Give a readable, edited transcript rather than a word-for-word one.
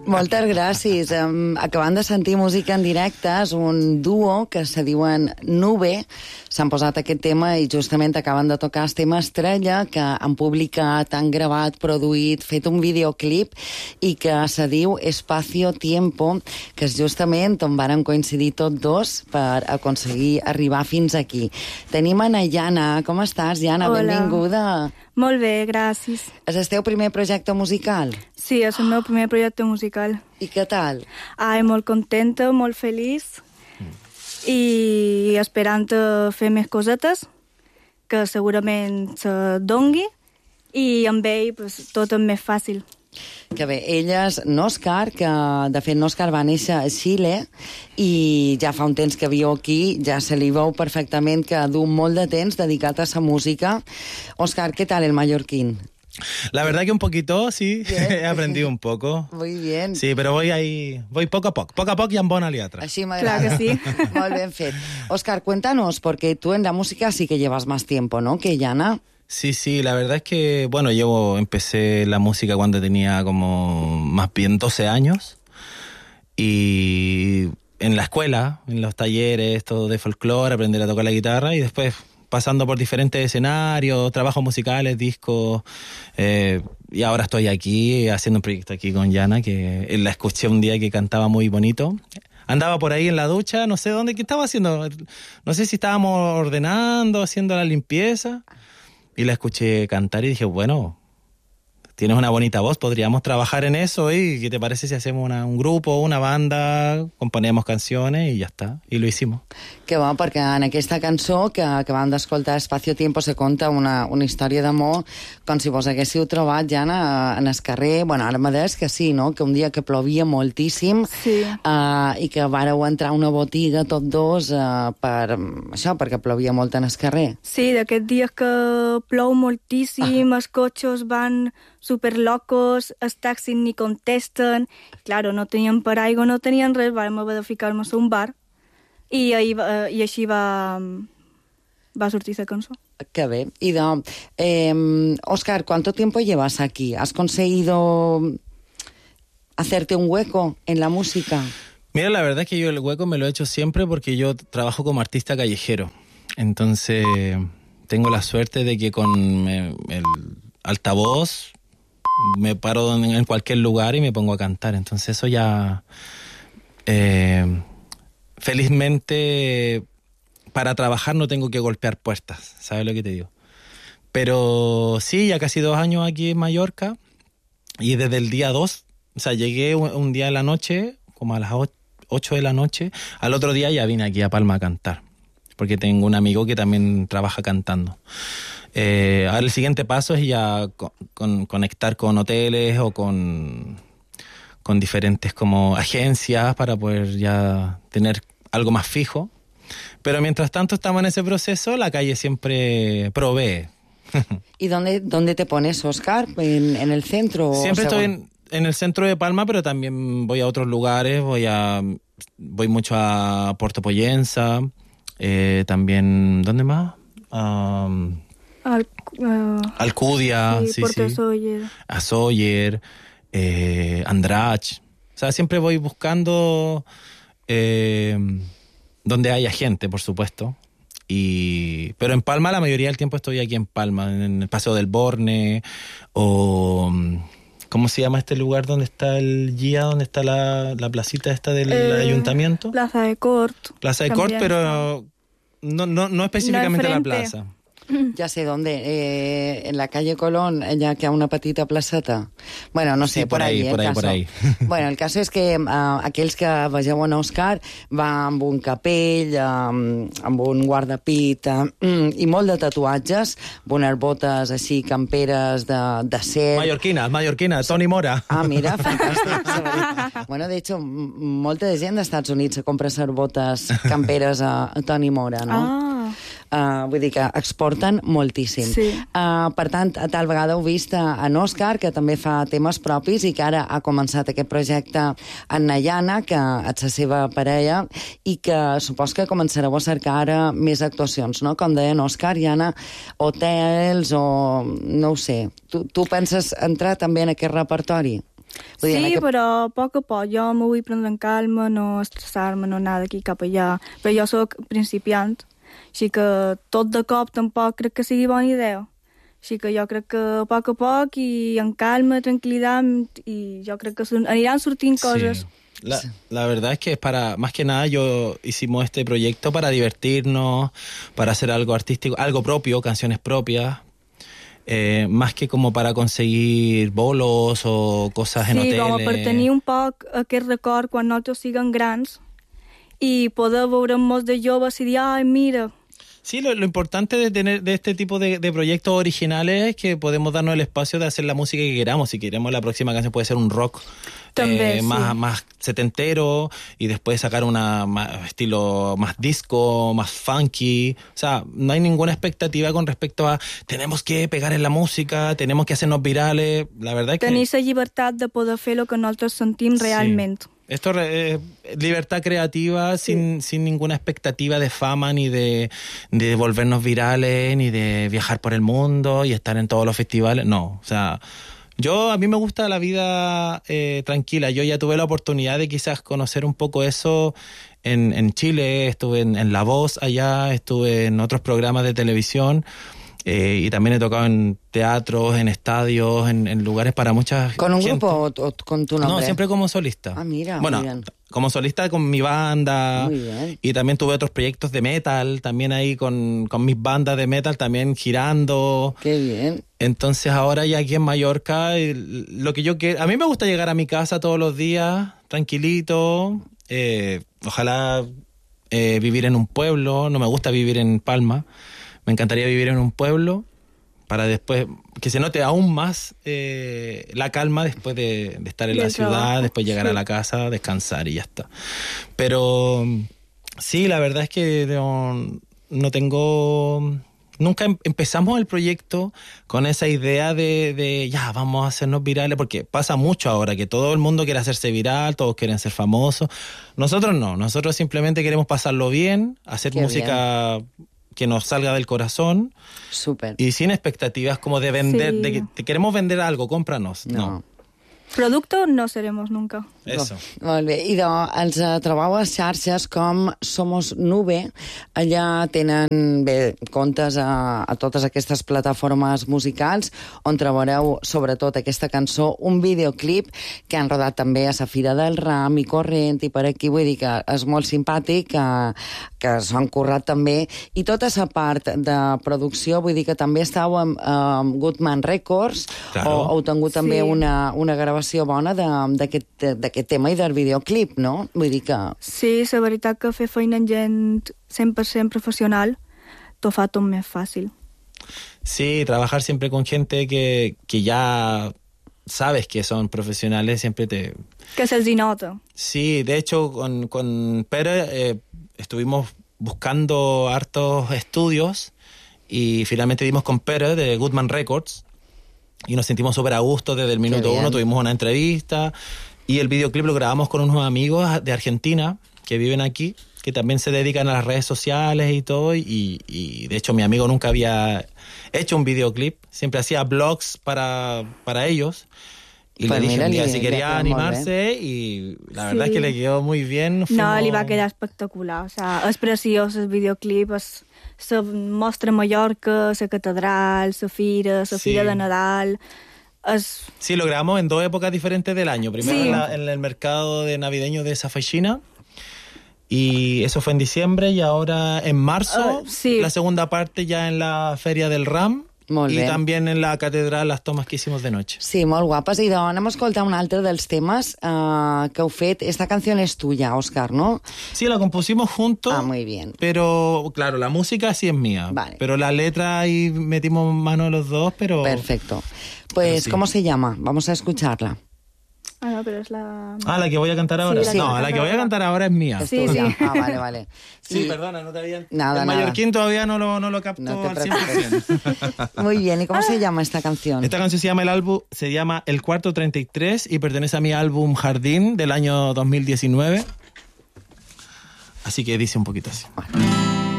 Moltes gràcies. Acabant de sentir música en directe, és un duo que se diuen Nube. S'han posat aquest tema i justament acaben de tocar el tema Estrella, que han publicat, han gravat, produït, fet un videoclip i que se diu Espacio Tiempo, que és justament on varen coincidir tots dos per aconseguir arribar fins aquí. Tenim a Jana. Com estàs, Jana? Hola. Benvinguda. Molt bé, gràcies. És el teu primer projecte musical? Sí, és el meu primer projecte musical. I què tal? Molt contenta, molt feliç i esperant fer més cosetes que segurament se dongui i amb ell tot és més fàcil. Que bé, ella és Nóscar, que de fet Nóscar va néixer a Xile i ja fa un temps que viu aquí, ja se li veu perfectament que du molt de temps dedicat a la música. Óscar, ¿qué tal el mallorquín? La verdad que un poquito, sí, he aprendido un poco. Muy bien. Sí, pero voy poco a poco y amb bona liatra. Així m'agrada. Clar que sí. Molt ben fet. Óscar, cuéntanos, porque tú en la música sí que llevas más tiempo, ¿no?, que Jana. Sí, la verdad es que, bueno, empecé la música cuando tenía como más bien 12 años y en la escuela, en los talleres, todo de folclore, aprender a tocar la guitarra y después pasando por diferentes escenarios, trabajos musicales, discos, y ahora estoy aquí haciendo un proyecto aquí con Jana, que la escuché un día que cantaba muy bonito. Andaba por ahí en la ducha, no sé dónde, ¿qué estaba haciendo? No sé si estábamos ordenando, haciendo la limpieza. Y la escuché cantar y dije, bueno, tienes una bonita voz, podríamos trabajar en eso y ¿qué te parece si hacemos un grupo, una banda, componemos canciones y ya está, y lo hicimos. Que bo, perquè en aquesta cançó que acabam d'escoltar, Espacio Tiempo, se conta una història d'amor com si vos haguéssiu trobat, Jana, en el carrer. Bueno, ara me deies que sí, no?, que un dia que plovia moltíssim, Sí. I que vàreu entrar a una botiga tots dos perquè plovia molt en el carrer. Sí, d'aquests dies que plou moltíssim, els cotxes van superlocos, els taxis ni contesten. Claro, no tenien paraigua, no tenien res, vam haver de ficar-nos a un bar i així va sortir la cançó. Qué bien. Y Óscar, ¿cuánto tiempo llevas aquí? ¿Has conseguido hacerte un hueco en la música? Mira, la verdad es que yo el hueco me lo he hecho siempre porque yo trabajo como artista callejero. Entonces, tengo la suerte de que con el altavoz me paro en cualquier lugar y me pongo a cantar. Entonces, eso ya... felizmente, para trabajar no tengo que golpear puertas, ¿sabes lo que te digo? Pero sí, ya casi 2 años aquí en Mallorca y desde el día 2, o sea, llegué un día de la noche, como a las 8 de la noche, al otro día ya vine aquí a Palma a cantar, porque tengo un amigo que también trabaja cantando. Ahora el siguiente paso es ya conectar con hoteles o con diferentes como agencias para poder ya tener algo más fijo. Pero mientras tanto estamos en ese proceso, la calle siempre provee. ¿Y dónde te pones, Óscar? ¿En el centro? Siempre estoy en el centro de Palma, pero también voy a otros lugares, voy mucho a Puerto Pollensa, también, ¿dónde más? Alcudia, sí, Puerto Sóller. A Sóller, Andratx. O sea, siempre voy buscando donde haya gente, por supuesto. Pero en Palma la mayoría del tiempo estoy aquí en Palma, en el Paseo del Borne, o... ¿Cómo se llama este lugar donde está el GIA, donde está la placita esta del ayuntamiento? Plaza de Cort. Plaza de Cort, pero no específicamente la plaza. Ya sé dónde, en la calle Colón, ya que a una petita placeta. Bueno, no sé, sí, por ahí. Bueno, el cas és que aquells que vegeu en Óscar va amb un capell, amb un guardapit i molt de tatuatges, amb unes botes així camperes d'acer. Mallorquina, Toni Mora. Ah, mira, fantàstic. Bueno, de hecho, molta de gent dels Estats Units se compra les botes camperes a Toni Mora, no? Vull dir que exporten moltíssim. Sí. Per tant, a tal vegada heu vist en Óscar, que també fa temes propis i que ara ha començat aquest projecte en Jana, que és la seva parella, i que supos que començareu a cercar ara més actuacions, no? Com deien Óscar, Jana, hotels o... no ho sé. Tu penses entrar també en aquest repertori? Vull dir, Sí, però a poc jo m'ho vull prendre en calma, no estressar-me, no anar d'aquí cap allà. Però jo sóc principiant, així que tot de cop tampoc crec que sigui bona idea. Així que jo crec que a poc i en calma, tranquil·litat, i jo crec que aniran sortint coses. Sí. La verdad es que más que nada hicimos este proyecto para divertirnos, para hacer algo artístico, algo propio, canciones propias, más que como para conseguir bolos o cosas en hoteles. Sí, com per tenir un poc aquest record quan nosaltres siguem grans i poder veure'ns de joves i dir, ai, mira. Sí, lo importante de este tipo de proyectos originales es que podemos darnos el espacio de hacer la música que queramos. Si queremos, la próxima canción puede ser un rock También, más setentero, y después sacar estilo más disco, más funky. O sea, no hay ninguna expectativa con respecto a tenemos que pegar en la música, tenemos que hacernos virales. La verdad es que... Tenir la llibertat de poder fer el que nosaltres sentim realment. Esto es libertad creativa, sin ninguna expectativa de fama, ni de volvernos virales, ni de viajar por el mundo y estar en todos los festivales. No, o sea, a mí me gusta la vida tranquila. Yo ya tuve la oportunidad de quizás conocer un poco eso en Chile. Estuve en La Voz allá, estuve en otros programas de televisión. Y también he tocado en teatros, en estadios, en lugares para muchas ¿Con un gente. grupo o con tu nombre? No, siempre como solista. Ah, mira, bueno, muy bien. como solista con mi banda. Muy bien. Y también tuve otros proyectos de metal, también ahí con mis bandas de metal, también girando. Qué bien. Entonces ahora ya aquí en Mallorca, lo que yo quiero... A mí me gusta llegar a mi casa todos los días, tranquilito. Ojalá vivir en un pueblo, no me gusta vivir en Palma. Me encantaría vivir en un pueblo para después que se note aún más la calma después de estar en la ciudad, después llegar a la casa, descansar y ya está. Pero sí, la verdad es que no tengo... Nunca empezamos el proyecto con esa idea de ya, vamos a hacernos virales, porque pasa mucho ahora que todo el mundo quiere hacerse viral, todos quieren ser famosos. Nosotros no, nosotros simplemente queremos pasarlo bien, hacer música... que nos salga del corazón. Súper. Y sin expectativas como de vender, de que te queremos vender algo, cómpranos. No. Producto no seremos nunca. Eso. Molt bé. I els trobeu a xarxes com Somos Nube. Allà tenen comptes a totes aquestes plataformes musicals on trobareu sobretot aquesta cançó, un videoclip que han rodat també a la Fira del Ram i Corrent i per aquí, vull dir que és molt simpàtic, que s'han currat també, i tota la part de producció, vull dir que també estàu amb Goodman Records, claro. o heu tingut també una gravació bona d'aquest tema i del videoclip, no? Vull dir que... Sí, la veritat que fer feina amb gent 100% professional t'ho fa tot més fàcil. Sí, trabajar siempre con gente que ya sabes que son profesionales, siempre te... Que se'ls hi nota. Sí, de hecho con Pere estuvimos buscando hartos estudios y finalmente dimos con Pere de Goodman Records y nos sentimos súper a gusto desde el minuto uno, tuvimos una entrevista y el videoclip lo grabamos con unos amigos de Argentina que viven aquí, que también se dedican a las redes sociales y todo, y de hecho mi amigo nunca había hecho un videoclip, siempre hacía blogs para ellos. Y pues le dije un día si quería animarse y la verdad es que le quedó muy bien. No, li va quedar espectacular. O sea, és preciós el videoclip, se mostra Mallorca, la catedral, la fira de Nadal. Sí, lo grabamos en 2 épocas diferentes del año. Primero en el mercado de navideño de Safaichina, y eso fue en diciembre, y ahora en marzo, la segunda parte ya en la Feria del Ram. Molt bé. I també en la catedral les tomes que hicimos de noche. Sí, molt guapes. I anem a escoltar un altre dels temes que heu fet. Esta canción es tuya, Óscar, ¿no? Sí, la compusimos juntos. Ah, muy bien. Pero, claro, la música sí es mía. Vale. Pero la letra ahí metimos mano los dos, pero... Perfecto. Pues, sí. ¿Cómo se llama? Vamos a escucharla. Ah, no, pero es la... Ah, la que voy a cantar ahora. Sí, no, la que voy a cantar ahora es mía. Sí, sí. Ah, vale. Sí, perdona, no te había... Nada, el mallorquín todavía no lo captó no al 100%. Muy bien, ¿y cómo se llama esta canción? Esta canción se llama El Cuarto 33 y pertenece a mi álbum Jardín del año 2019. Así que dice un poquito así. Bueno.